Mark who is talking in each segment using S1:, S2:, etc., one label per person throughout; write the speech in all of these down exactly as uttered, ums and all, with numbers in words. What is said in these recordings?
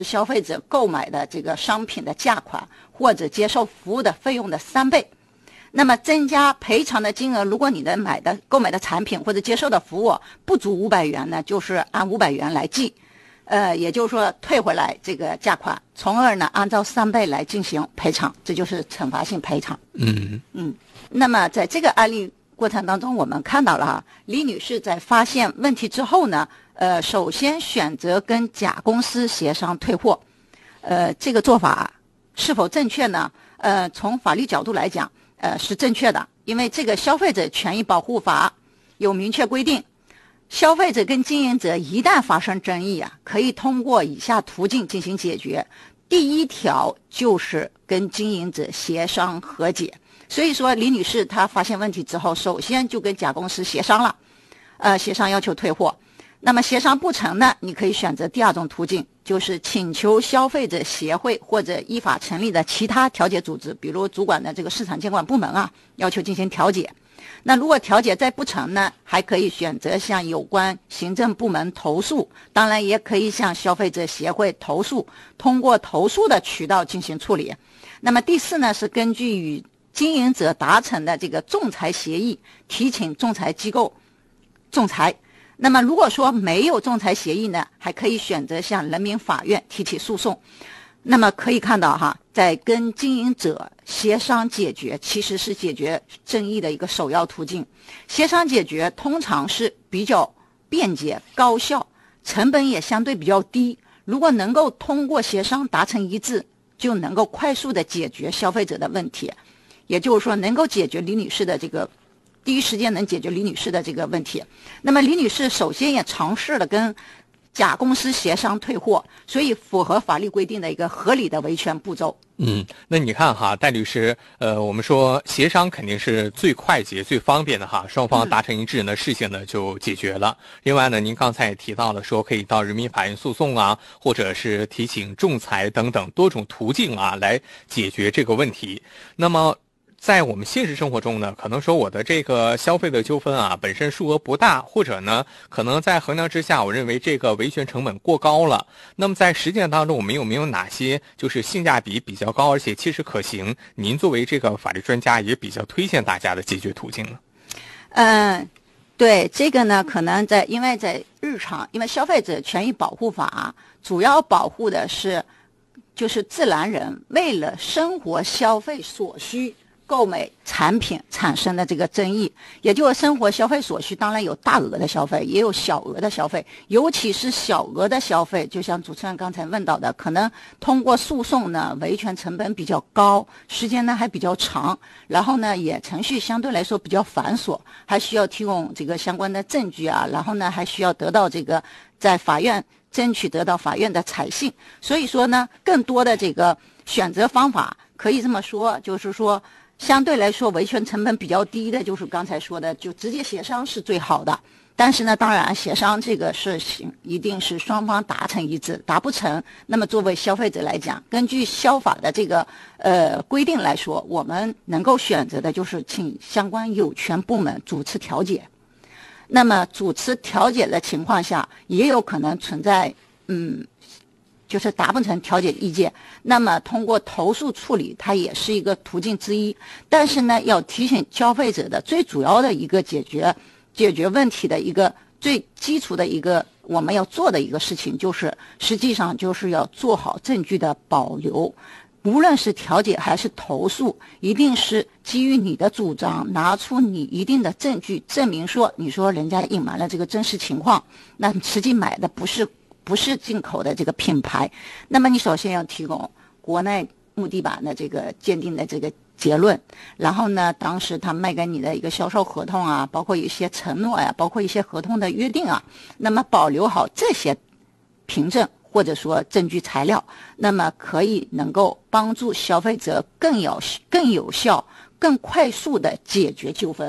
S1: 消费者购买的这个商品的价款或者接受服务的费用的三倍。那么增加赔偿的金额，如果你的买的购买的产品或者接受的服务不足五百元呢，就是按五百元来计，呃，也就是说退回来这个价款，从而呢按照三倍来进行赔偿，这就是惩罚性赔偿。
S2: 嗯
S1: 嗯，那么在这个案例过程当中，我们看到了哈，李女士在发现问题之后呢，呃，首先选择跟甲公司协商退货，呃，这个做法是否正确呢？呃，从法律角度来讲，呃，是正确的，因为这个消费者权益保护法有明确规定，消费者跟经营者一旦发生争议啊，可以通过以下途径进行解决。第一条就是跟经营者协商和解。所以说，李女士她发现问题之后，首先就跟甲公司协商了，呃，协商要求退货。那么协商不成呢，你可以选择第二种途径，就是请求消费者协会或者依法成立的其他调解组织，比如主管的这个市场监管部门啊，要求进行调解。那如果调解再不成呢，还可以选择向有关行政部门投诉，当然也可以向消费者协会投诉，通过投诉的渠道进行处理。那么第四呢，是根据与经营者达成的这个仲裁协议，提请仲裁机构仲裁。那么如果说没有仲裁协议呢，还可以选择向人民法院提起诉讼。那么可以看到哈，在跟经营者协商解决，其实是解决争议的一个首要途径。协商解决通常是比较便捷高效，成本也相对比较低。如果能够通过协商达成一致，就能够快速的解决消费者的问题，也就是说能够解决李女士的这个第一时间能解决李女士的这个问题。那么李女士首先也尝试了跟甲公司协商退货，所以符合法律规定的一个合理的维权步骤。
S2: 嗯，那你看哈，戴律师，呃，我们说协商肯定是最快捷、最方便的哈，双方达成一致呢，事情呢就解决了。另外呢，您刚才也提到了说，可以到人民法院诉讼啊，或者是提请仲裁等等多种途径啊，来解决这个问题。那么在我们现实生活中呢，可能说我的这个消费的纠纷啊，本身数额不大，或者呢，可能在衡量之下，我认为这个维权成本过高了。那么在实践当中，我们有没有哪些就是性价比比较高，而且切实可行？您作为这个法律专家，也比较推荐大家的解决途径呢？
S1: 嗯，对，这个呢，可能在因为在日常，因为消费者权益保护法主要保护的是，就是自然人为了生活消费所需购买产品产生的这个争议，也就是生活消费所需，当然有大额的消费，也有小额的消费，尤其是小额的消费，就像主持人刚才问到的，可能通过诉讼呢，维权成本比较高，时间呢还比较长，然后呢也程序相对来说比较繁琐，还需要提供这个相关的证据啊，然后呢还需要得到这个在法院争取得到法院的采信，所以说呢，更多的这个选择方法可以这么说，就是说相对来说维权成本比较低的，就是刚才说的，就直接协商是最好的。但是呢，当然协商这个事情一定是双方达成一致，达不成，那么作为消费者来讲，根据消法的这个呃规定来说，我们能够选择的就是请相关有权部门主持调解。那么主持调解的情况下，也有可能存在嗯。就是达不成调解意见，那么通过投诉处理，它也是一个途径之一。但是呢，要提醒消费者的最主要的一个解决解决问题的一个最基础的一个我们要做的一个事情，就是实际上就是要做好证据的保留。无论是调解还是投诉，一定是基于你的主张，拿出你一定的证据，证明说你说人家隐瞒了这个真实情况，那实际买的不是。不是进口的这个品牌，那么你首先要提供国内木地板的这个鉴定的这个结论，然后呢，当时他卖给你的一个销售合同啊，包括一些承诺呀、啊，包括一些合同的约定啊，那么保留好这些凭证或者说证据材料，那么可以能够帮助消费者更有更有效、更快速的解决纠纷。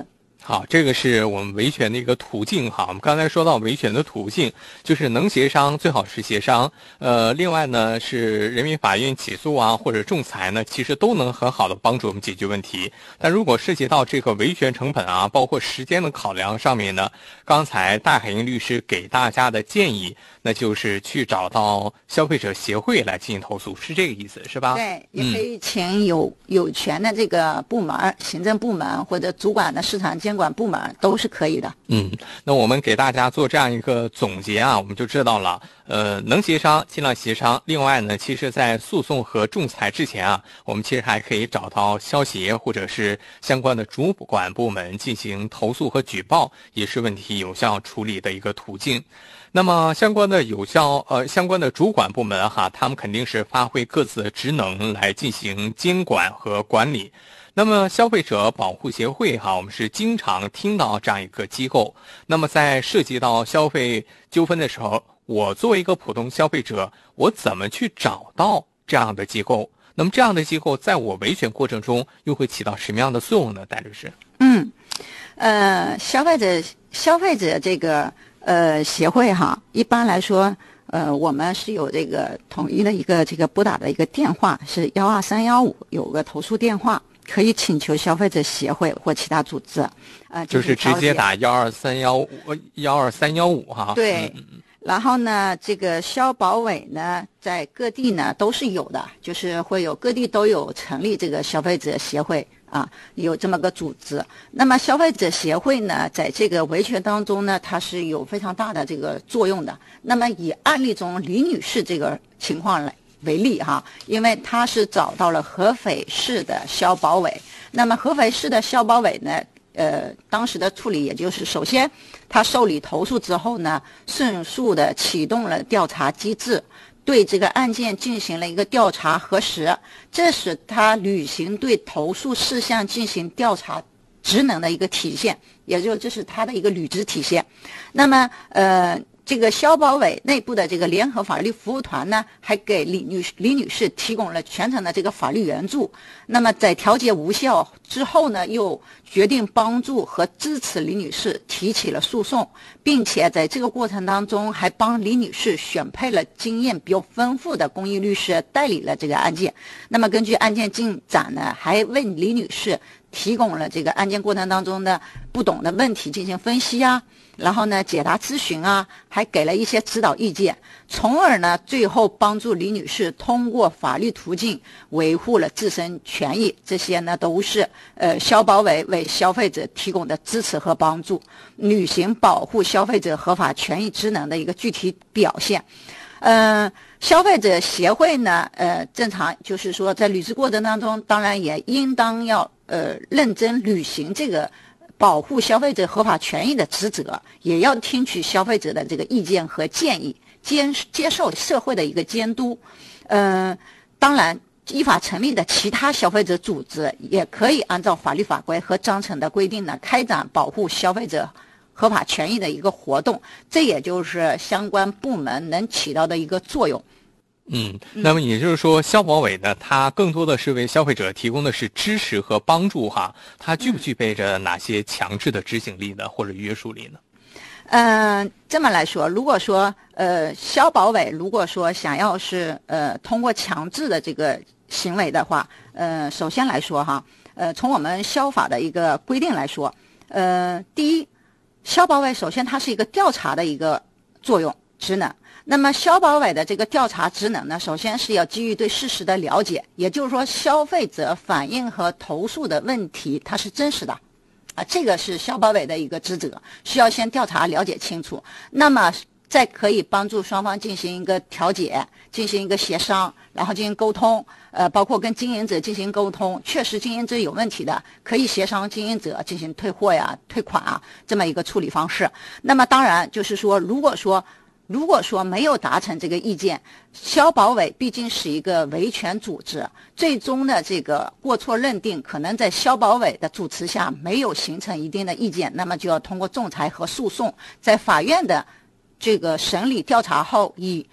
S2: 好，这个是我们维权的一个途径哈。我们刚才说到维权的途径，就是能协商最好是协商。呃，另外呢是人民法院起诉啊或者仲裁呢，其实都能很好的帮助我们解决问题。但如果涉及到这个维权成本啊，包括时间的考量上面呢，刚才戴海英律师给大家的建议，那就是去找到消费者协会来进行投诉，是这个意思是吧？
S1: 对，也可以请有、嗯、有权的这个部门，行政部门或者主管的市场监管部门都是可以的。
S2: 嗯，那我们给大家做这样一个总结啊，我们就知道了，呃，能协商尽量协商。另外呢，其实在诉讼和仲裁之前啊，我们其实还可以找到消协或者是相关的主管部门进行投诉和举报，也是问题有效处理的一个途径。那么相关的有效呃相关的主管部门哈，他们肯定是发挥各自的职能来进行监管和管理。那么消费者保护协会哈，我们是经常听到这样一个机构。那么在涉及到消费纠纷的时候，我作为一个普通消费者，我怎么去找到这样的机构？那么这样的机构在我维权过程中又会起到什么样的作用呢？戴律师？
S1: 嗯，呃，消费者消费者这个呃协会哈，一般来说。呃，我们是有这个统一的一个这个拨打的一个电话，是幺二三幺五，有个投诉电话，可以请求消费者协会或其他组织，呃，
S2: 就是直接打幺二三幺五幺二三幺五哈。
S1: 对。嗯然后呢，这个消保委呢，在各地呢都是有的，就是会有各地都有成立这个消费者协会啊，有这么个组织。那么消费者协会呢，在这个维权当中呢，它是有非常大的这个作用的。那么以案例中李女士这个情况来为例哈，因为她是找到了合肥市的消保委，那么合肥市的消保委呢。呃，当时的处理也就是，首先他受理投诉之后呢，迅速的启动了调查机制，对这个案件进行了一个调查核实，这是他履行对投诉事项进行调查职能的一个体现，也就这是他的一个履职体现。那么，呃。这个消保委内部的这个联合法律服务团呢，还给李女士李女士提供了全程的这个法律援助。那么在调解无效之后呢，又决定帮助和支持李女士提起了诉讼，并且在这个过程当中还帮李女士选配了经验比较丰富的公益律师代理了这个案件。那么根据案件进展呢，还为李女士提供了这个案件过程当中的不懂的问题进行分析啊。然后呢，解答咨询啊，还给了一些指导意见，从而呢，最后帮助李女士通过法律途径维护了自身权益。这些呢，都是呃消保委为消费者提供的支持和帮助，履行保护消费者合法权益职能的一个具体表现。嗯、呃，消费者协会呢，呃，正常就是说，在履职过程当中，当然也应当要呃认真履行这个。保护消费者合法权益的职责，也要听取消费者的这个意见和建议，接接受社会的一个监督。嗯、呃，当然，依法成立的其他消费者组织也可以按照法律法规和章程的规定呢，开展保护消费者合法权益的一个活动。这也就是相关部门能起到的一个作用。
S2: 嗯，那么也就是说，消保委呢，它更多的是为消费者提供的是支持和帮助哈，它具不具备着哪些强制的执行力呢，或者约束力呢？
S1: 嗯、呃，这么来说，如果说呃消保委如果说想要是呃通过强制的这个行为的话，呃，首先来说哈，呃，从我们消法的一个规定来说，呃，第一，消保委首先它是一个调查的一个作用职能。那么消保委的这个调查职能呢，首先是要基于对事实的了解，也就是说消费者反映和投诉的问题它是真实的啊，这个是消保委的一个职责，需要先调查了解清楚，那么再可以帮助双方进行一个调解，进行一个协商，然后进行沟通，呃，包括跟经营者进行沟通，确实经营者有问题的，可以协商经营者进行退货呀、退款啊这么一个处理方式。那么当然就是说，如果说如果说没有达成这个意见，消保委毕竟是一个维权组织，最终的这个过错认定可能在消保委的主持下没有形成一定的意见，那么就要通过仲裁和诉讼，在法院的这个审理调查后，以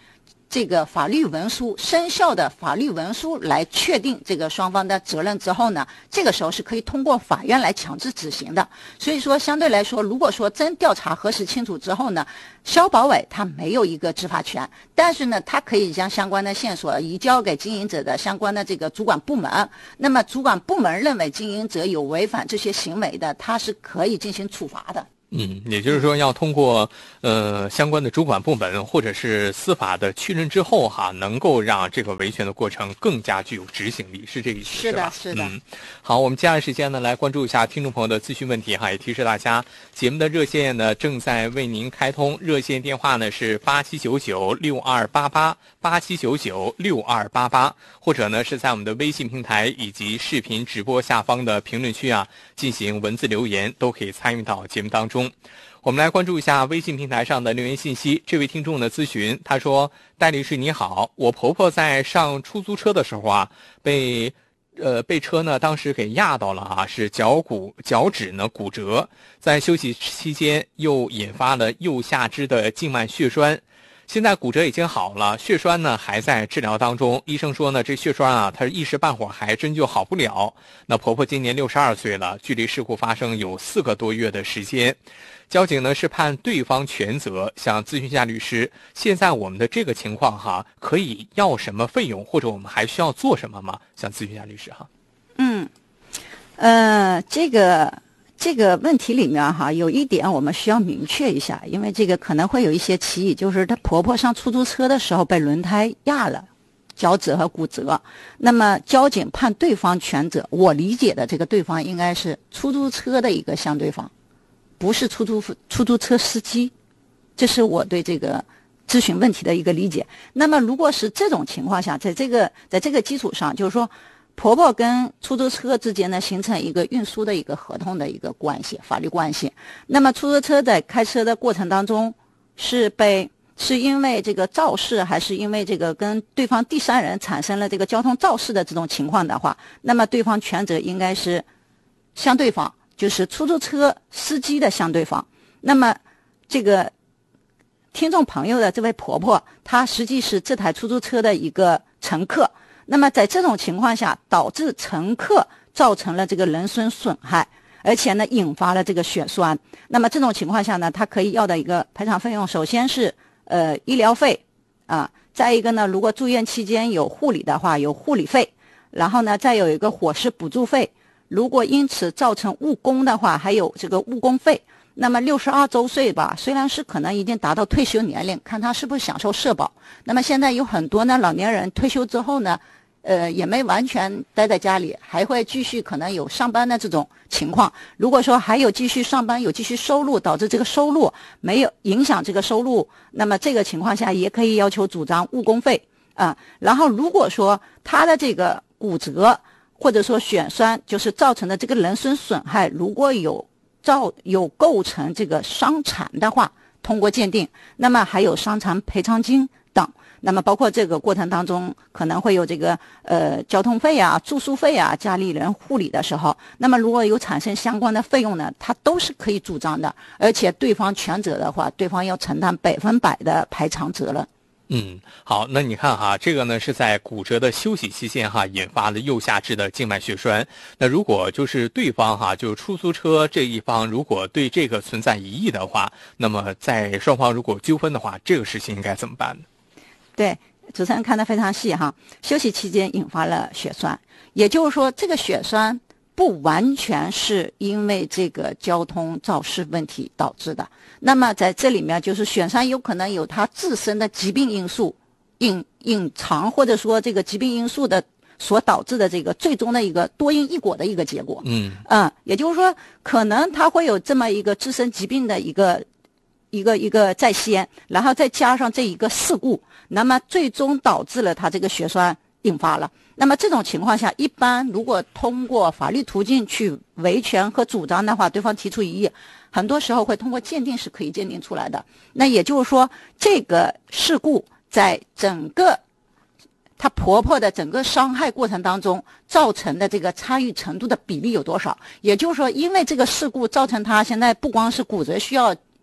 S1: 这个法律文书生效的法律文书来确定这个双方的责任之后呢，这个时候是可以通过法院来强制执行的。所以说相对来说，如果说真调查核实清楚之后呢，消保委他没有一个执法权，但是呢，他可以将相关的线索移交给经营者的相关的这个主管部门。那么主管部门认为经营者有违反这些行为的，他是可以进行处罚的。
S2: 嗯，也就是说要通过呃相关的主管部门或者是司法的确认之后哈，能够让这个维权的过程更加具有执行力，是这个意思
S1: 是的，
S2: 是吧？
S1: 是的。
S2: 嗯，好，我们接下来时间呢来关注一下听众朋友的咨询问题哈，也提示大家节目的热线呢正在为您开通，热线电话呢是八七九九六二八八八七九九六二八八，或者呢是在我们的微信平台以及视频直播下方的评论区啊进行文字留言，都可以参与到节目当中。我们来关注一下微信平台上的留言信息。这位听众的咨询，他说：戴律师你好，我婆婆在上出租车的时候啊，被呃被车呢当时给压到了啊，是脚骨脚趾呢骨折，在休息期间又引发了右下肢的静脉血栓。现在骨折已经好了，血栓呢还在治疗当中。医生说呢，这血栓啊，它一时半会儿还真就好不了。那婆婆今年六十二岁了，距离事故发生有四个多月的时间。交警呢是判对方全责，想咨询一下律师，现在我们的这个情况哈，可以要什么费用，或者我们还需要做什么吗？想咨询一下律师哈。
S1: 嗯，呃，这个。这个问题里面哈，有一点我们需要明确一下，因为这个可能会有一些歧义，就是她婆婆上出租车的时候被轮胎压了，脚趾和骨折。那么交警判对方全责，我理解的这个对方应该是出租车的一个相对方，不是出租出租车司机，这是我对这个咨询问题的一个理解。那么如果是这种情况下，在这个在这个基础上，就是说婆婆跟出租车之间呢形成一个运输的一个合同的一个关系，法律关系。那么出租车在开车的过程当中是被是因为这个肇事，还是因为这个跟对方第三人产生了这个交通肇事的这种情况的话，那么对方全责应该是相对方，就是出租车司机的相对方。那么这个听众朋友的这位婆婆，她实际是这台出租车的一个乘客。那么在这种情况下，导致乘客造成了这个人身损害，而且呢引发了这个血栓。那么这种情况下呢，他可以要的一个赔偿费用，首先是呃医疗费啊，再一个呢，如果住院期间有护理的话，有护理费，然后呢再有一个伙食补助费，如果因此造成误工的话，还有这个误工费。那么六十二周岁吧，虽然是可能已经达到退休年龄，看他是不是享受社保。那么现在有很多呢老年人退休之后呢，呃，也没完全待在家里，还会继续可能有上班的这种情况。如果说还有继续上班，有继续收入，导致这个收入没有影响这个收入，那么这个情况下也可以要求主张误工费啊。然后如果说他的这个骨折或者说血栓，就是造成的这个人身损害，如果有造有构成这个伤残的话，通过鉴定，那么还有伤残赔偿金等。那么包括这个过程当中可能会有这个呃交通费啊、住宿费啊、家里人护理的时候，那么如果有产生相关的费用呢，它都是可以主张的，而且对方全责的话，对方要承担百分百的赔偿责任。
S2: 嗯，好，那你看哈，这个呢是在骨折的休息期间哈引发了右下肢的静脉血栓。那如果就是对方哈，就出租车这一方，如果对这个存在疑义的话，那么在双方如果纠纷的话，这个事情应该怎么办呢？
S1: 对，主持人看得非常细哈。休息期间引发了血栓，也就是说，这个血栓不完全是因为这个交通肇事问题导致的。那么在这里面，就是血栓有可能有它自身的疾病因素隐隐藏，或者说这个疾病因素的所导致的这个最终的一个多因一果的一个结果。
S2: 嗯
S1: 嗯，也就是说，可能它会有这么一个自身疾病的一个。一个一个在先，然后再加上这一个事故，那么最终导致了他这个血栓引发了。那么这种情况下，一般如果通过法律途径去维权和主张的话，对方提出异议，很多时候会通过鉴定是可以鉴定出来的。那也就是说，这个事故在整个她婆婆的整个伤害过程当中造成的这个参与程度的比例有多少？也就是说，因为这个事故造成她现在不光是骨折需要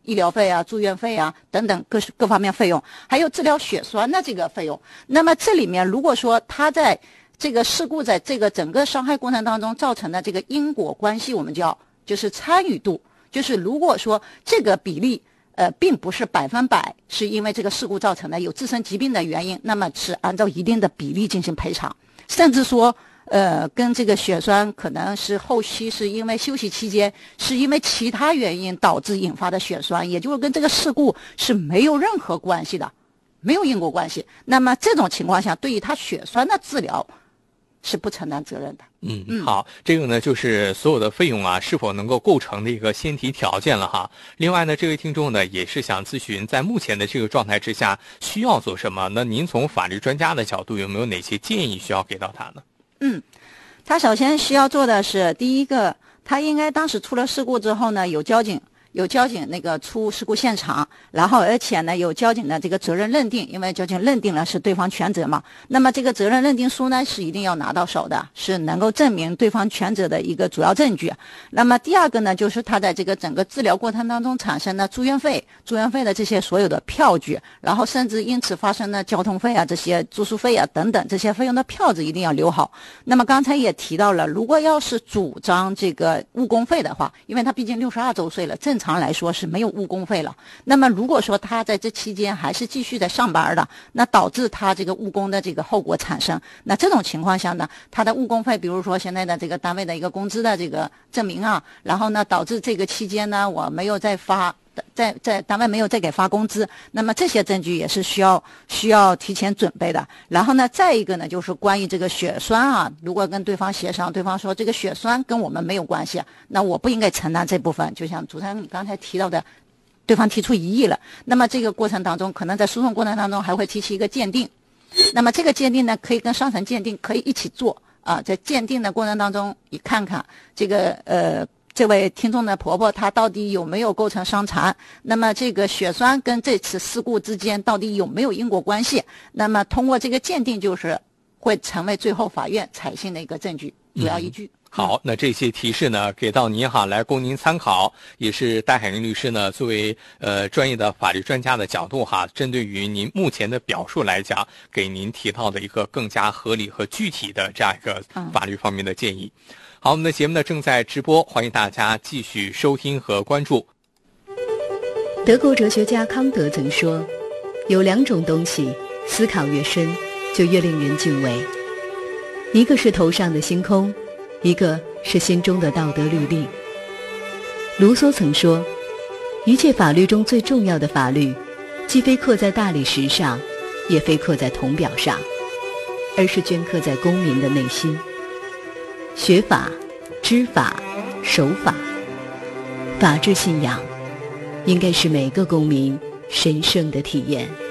S1: 医疗费啊、住院费啊等等各各方面费用，还有治疗血栓的这个费用。那么这里面如果说他在这个事故在这个整个伤害过程当中造成的这个因果关系，我们叫就是参与度，就是如果说这个比例呃并不是百分百是因为这个事故造成的，有自身疾病的原因，那么是按照一定的比例进行赔偿，甚至说呃，跟这个血栓可能是后期是因为休息期间是因为其他原因导致引发的血栓，也就是跟这个事故是没有任何关系的，没有因果关系。那么这种情况下，对于他血栓的治疗是不承担责任的。
S2: 嗯，好，这个呢就是所有的费用啊是否能够构成的一个先提条件了哈。另外呢，这位听众呢也是想咨询，在目前的这个状态之下需要做什么？那您从法律专家的角度有没有哪些建议需要给到他呢？
S1: 嗯，他首先需要做的是，第一个，他应该当时出了事故之后呢，有交警。有交警那个出事故现场，然后而且呢有交警的这个责任认定，因为交警认定了是对方全责嘛，那么这个责任认定书呢是一定要拿到手的，是能够证明对方全责的一个主要证据。那么第二个呢，就是他在这个整个治疗过程当中产生的住院费、住院费的这些所有的票据，然后甚至因此发生的交通费啊、这些住宿费啊等等这些费用的票子一定要留好。那么刚才也提到了，如果要是主张这个误工费的话，因为他毕竟六十二周岁了，正常常来说是没有误工费了。那么如果说他在这期间还是继续在上班的，那导致他这个误工的这个后果产生，那这种情况下呢，他的误工费，比如说现在的这个单位的一个工资的这个证明啊，然后呢导致这个期间呢我没有再发在在单位没有再给发工资，那么这些证据也是需要需要提前准备的。然后呢，再一个呢，就是关于这个血栓啊，如果跟对方协商，对方说这个血栓跟我们没有关系，那我不应该承担这部分。就像主持人你刚才提到的，对方提出异议了，那么这个过程当中，可能在诉讼过程当中还会提起一个鉴定，那么这个鉴定呢，可以跟上层鉴定可以一起做啊，在鉴定的过程当中，你看看这个呃。这位听众的婆婆她到底有没有构成伤残，那么这个血栓跟这次事故之间到底有没有因果关系，那么通过这个鉴定就是会成为最后法院采信的一个证据主要依据。
S2: 嗯好，那这些提示呢，给到您哈，来供您参考，也是戴海林律师呢作为呃专业的法律专家的角度哈，针对于您目前的表述来讲，给您提到的一个更加合理和具体的这样一个法律方面的建议。嗯、好，我们的节目呢正在直播，欢迎大家继续收听和关注。
S3: 德国哲学家康德曾说，有两种东西，思考越深，就越令人敬畏，一个是头上的星空，一个是心中的道德律令。卢梭曾说，一切法律中最重要的法律，既非刻在大理石上，也非刻在铜表上，而是镌刻在公民的内心。学法、知法、守法，法治信仰应该是每个公民神圣的体验。